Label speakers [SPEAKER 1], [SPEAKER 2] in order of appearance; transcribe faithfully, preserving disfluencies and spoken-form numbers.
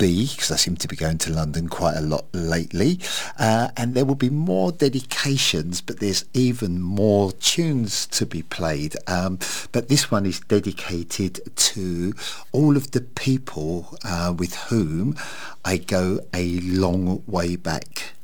[SPEAKER 1] be, because I seem to be going to London quite a lot lately, uh, and there will be more dedications, but there's even more tunes to be played. Um, but this one is dedicated to all of the people uh, with whom I go a long way back.